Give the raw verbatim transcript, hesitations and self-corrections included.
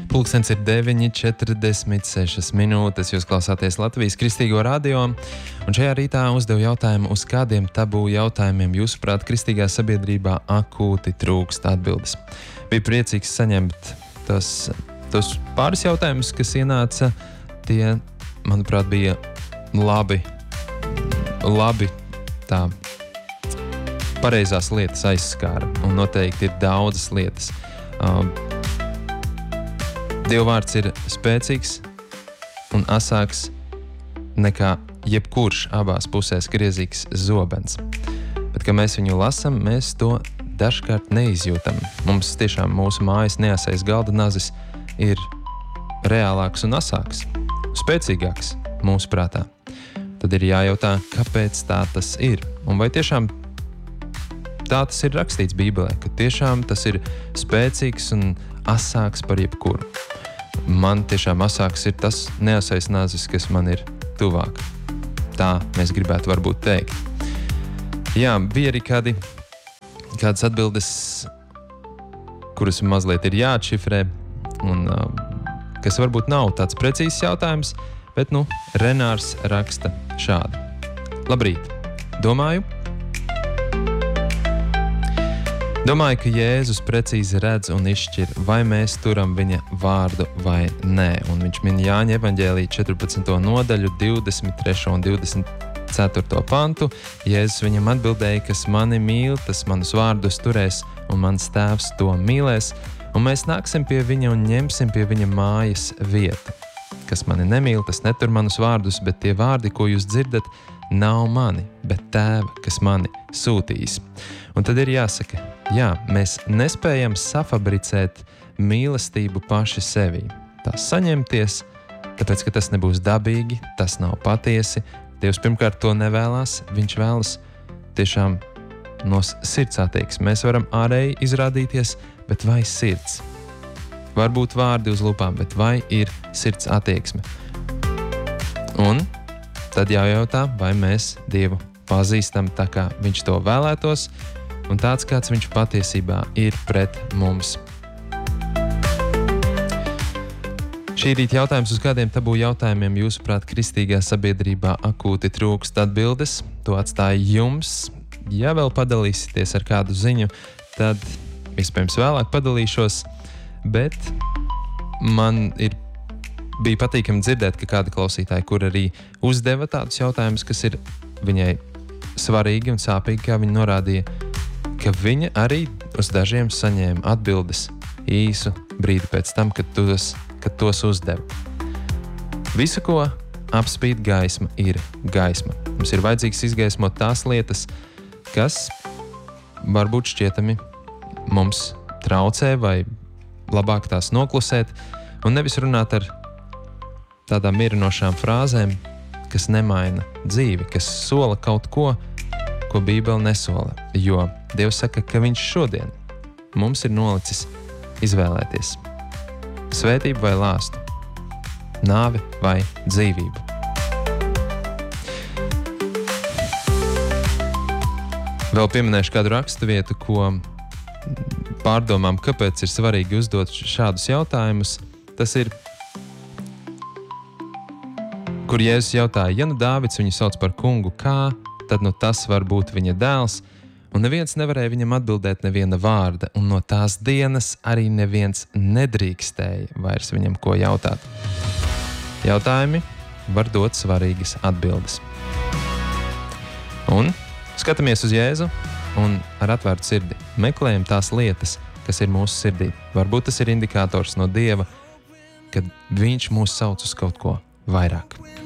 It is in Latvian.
Pulkstens ir deviņi četrdesmit sešas minūtes. Jūs klausāties Latvijas Kristīgo radio, un šajā rītā uzdevu jautājumu, uz kādiem tabū jautājumiem jūsuprāt kristīgā sabiedrībā akūti trūkst atbildes. Biju priecīgs saņemt tos, tos pāris jautājumus, kas ienāca. Tie, manuprāt, bija labi, labi tā pareizās lietas aizskāra, un noteikti ir daudzas lietas. Uh, Dievvvārds ir spēcīgs un asāks nekā jebkurš abās pusēs griezīgs zobens. Bet, kad mēs viņu lasam, mēs to dažkārt neizjūtam. Mums tiešām mūsu mājas neasais galda nazis ir reālāks un asāks, spēcīgāks mūsu prātā. Tad ir jājautā, kāpēc tā tas ir. Un vai tiešām tā tas ir rakstīts Bībelē, ka tiešām tas ir spēcīgs un asāks par jebkuru. Man tiešām asāks ir tas neasais nazis, kas man ir tuvāk. Tā mēs gribētu varbūt teikt. Jā, bija arī kādi, kādas atbildes, kuras mazliet ir jāatšifrē, un kas varbūt nav tāds precīzs jautājums, bet, nu, Renārs raksta šādi. Labrīt! Domāju, Domāju, ka Jēzus precīzi redz un izšķir, vai mēs turam viņa vārdu vai nē. Un viņš min Jāņa evaņģēlija četrpadsmito nodaļu, divdesmit trešo un divdesmit ceturto pantu. Jēzus viņam atbildēja, kas mani mīl, tas manus vārdus turēs, un mans tēvs to mīlēs. Un mēs nāksim pie viņa un ņemsim pie viņa mājas vietu. Kas mani nemīl, tas netur manus vārdus, bet tie vārdi, ko jūs dzirdat, nav mani, bet tēva, kas mani sūtījis. Un tad ir jāsaka, jā, mēs nespējam safabricēt mīlestību paši sevī. Tās saņemties, tāpēc, ka tas nebūs dabīgi, tas nav patiesi. Dievs pirmkārt to nevēlās, viņš vēlas tiešām no sirds attieksmes. Mēs varam ārēji izrādīties, bet vai sirds? Varbūt vārdi uz lūpām, bet vai ir sirds attieksme? Un tad jājautā, vai mēs Dievu pazīstam tā, kā viņš to vēlētos, un tāds, kāds viņš patiesībā ir pret mums. Šī rīta jautājums, uz kādiem tabū jautājumiem jūsuprāt kristīgā sabiedrībā akūti trūkst atbildes, to atstāju jums. Ja vēl padalīsieties ar kādu ziņu, tad iespējams vēlāk padalīšos, bet man ir bija patīkami dzirdēt, ka kāda klausītāja, kur arī uzdeva tādus jautājumus, kas ir viņai svarīgi un sāpīgi, kā viņa norādīja, ka viņa arī uz dažiem saņēma atbildes īsu brīdi pēc tam, kad tos, kad tos uzdeva. Visu, ko apspīd gaisma, ir gaisma. Mums ir vajadzīgs izgaismot tās lietas, kas varbūt šķietami mums traucē vai labāk tās noklusēt un nevis runāt ar tādām mierinošām frāzēm, kas nemaina dzīvi, kas sola kaut ko, ko Bībele nesola. Jo Dievs saka, ka viņš šodien mums ir nolicis izvēlēties svētību vai lāstu, nāvi vai dzīvību. Vēl pieminēšu kādu rakstu vietu, ko pārdomām, kāpēc ir svarīgi uzdot šādus jautājumus. Tas ir, kur Jēzus jautāja, ja nu Dāvids viņu sauc par kungu, kā, tad nu tas var būt viņa dēls, un neviens nevarēja viņam atbildēt neviena vārda, un no tās dienas arī neviens nedrīkstēja vairs viņam ko jautāt. Jautājumi var dot svarīgas atbildes. Un skatāmies uz Jēzu un ar atvērtu sirdi meklējam tās lietas, kas ir mūsu sirdī. Varbūt tas ir indikators no Dieva, kad viņš mūs sauc uz kaut ko vairāk.